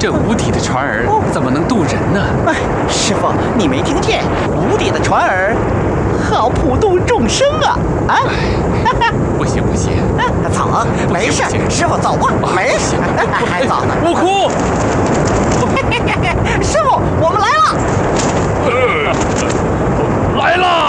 这无底的船儿怎么能渡人呢？ 哎，师傅，你没听见？无底的船儿好普度众生啊！啊！ 不行不行， 走，没事，师傅走吧，没事，还早呢。 悟空， 师傅，我们来了！ 来了！